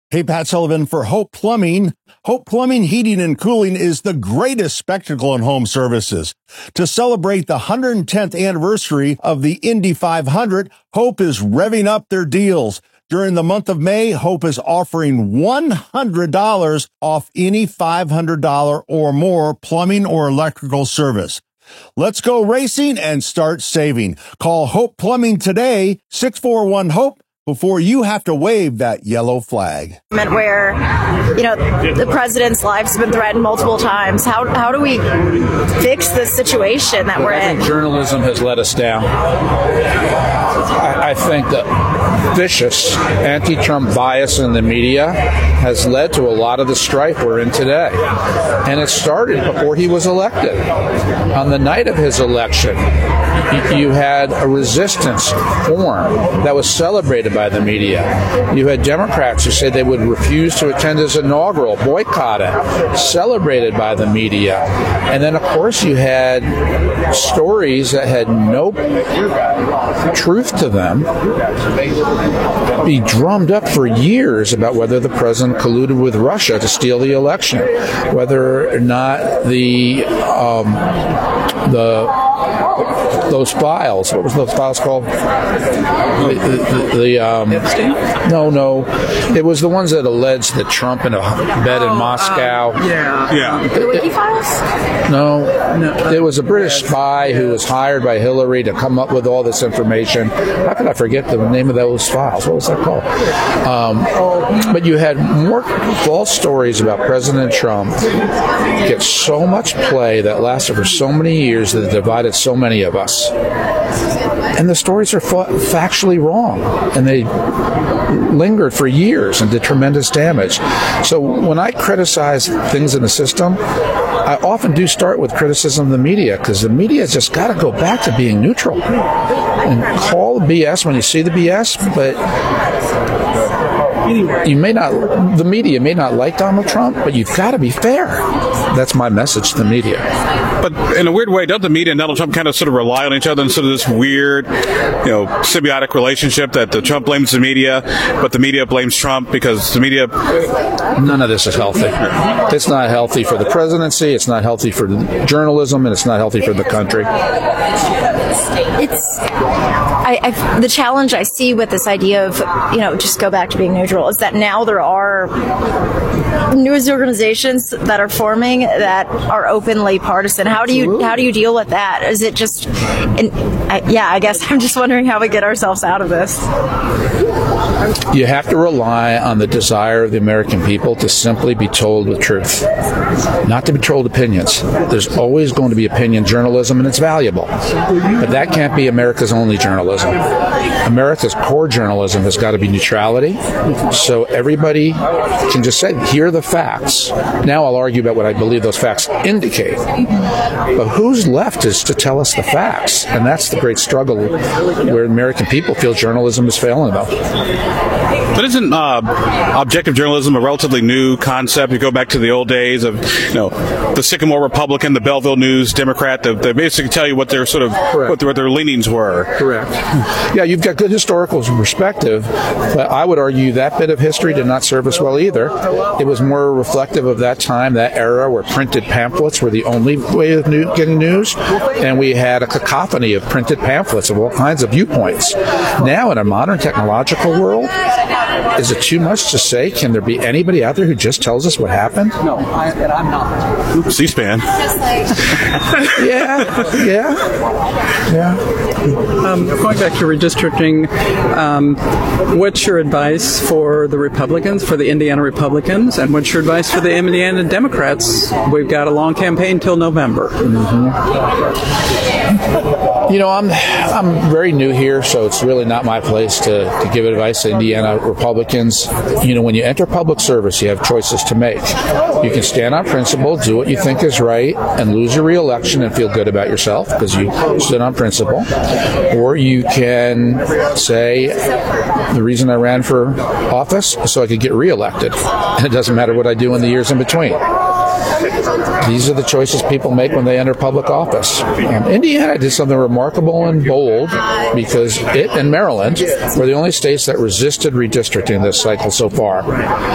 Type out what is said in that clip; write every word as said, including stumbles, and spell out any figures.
Hey, Pat Sullivan for Hope Plumbing. Hope Plumbing, Heating, and Cooling is the greatest spectacle in home services. To celebrate the one hundred tenth anniversary of the Indy five hundred, Hope is revving up their deals. During the month of May, Hope is offering one hundred dollars off any five hundred dollars or more plumbing or electrical service. Let's go racing and start saving. Call Hope Plumbing today, six four one HOPE, before you have to wave that yellow flag. Where, you know, the president's life's been threatened multiple times. How how do we fix this situation that we're I in? think journalism has let us down. I, I think that vicious anti-Trump bias in the media has led to a lot of the strife we're in today. And it started before he was elected. On the night of his election, you had a resistance form that was celebrated by the media. You had Democrats who said they would refuse to attend his inaugural, boycott it, celebrated by the media. And then, of course, you had stories that had no truth to them be drummed up for years about whether the president colluded with Russia to steal the election, whether or not the um, the those files. What was those files called? The, the, the um, no, no, it was the ones that alleged that Trump in a bed in Moscow. Uh, yeah, yeah. The Wiki files? No, no, it was a British spy who was hired by Hillary to come up with all this information. How could I forget the name of those files? What was that called? Um, but you had more false stories about President Trump get so much play that lasted for so many years that it divided so many of us. And the stories are fa- factually wrong, and they lingered for years and did tremendous damage. So when I criticize things in the system, I often do start with criticism of the media, because the media has just got to go back to being neutral and call the B S when you see the B S, but you may not, the media may not like Donald Trump, but you've got to be fair. That's my message to the media. But in a weird way, doesn't the media and Donald Trump kind of sort of rely on each other in sort of this weird, you know, symbiotic relationship that the Trump blames the media, but the media blames Trump because the media... None of this is healthy. It's not healthy for the presidency, it's not healthy for journalism, and it's not healthy for the country. It's I, I, the challenge I see with this idea of, you know, just go back to being neutral is that now there are news organizations that are forming that are openly partisan. How do you how do you deal with that? Is it just, and I, yeah, I guess I'm just wondering how we get ourselves out of this. You have to rely on the desire of the American people to simply be told the truth, not to be told opinions. There's always going to be opinion journalism, and it's valuable. But that can't be America's only journalism. America's core journalism has got to be neutrality, so everybody can just say, here are the facts. Now I'll argue about what I believe those facts indicate. But who's left is to tell us the facts, and that's the great struggle where American people feel journalism is failing them. But isn't uh, objective journalism a relatively new concept? You go back to the old days of, you know, the Sycamore Republican, the Belleville News Democrat. They, they basically tell you what their sort of what their, what their leanings were. Correct. Yeah, you've got good historical perspective, but I would argue that bit of history did not serve us well either. It was more reflective of that time, that era, where printed pamphlets were the only way of new, getting news, and we had a cacophony of printed pamphlets of all kinds of viewpoints. Now, in a modern technological world, is it too much to say? Can there be anybody out there who just tells us what happened? No, I, and I'm not. C-SPAN. yeah, yeah, yeah. Um, going back to redistricting, um, what's your advice for the Republicans, for the Indiana Republicans, and what's your advice for the Indiana Democrats? We've got a long campaign till November. Mm-hmm. You know, I'm I'm very new here, so it's really not my place to, to give advice to Indiana Republicans. You know, when you enter public service, you have choices to make. You can stand on principle, do what you think is right, and lose your reelection and feel good about yourself because you stood on principle. Or you can say, the reason I ran for office is so I could get reelected, and it doesn't matter what I do in the years in between. These are the choices people make when they enter public office. Um, Indiana did something remarkable and bold because it and Maryland were the only states that resisted redistricting this cycle so far.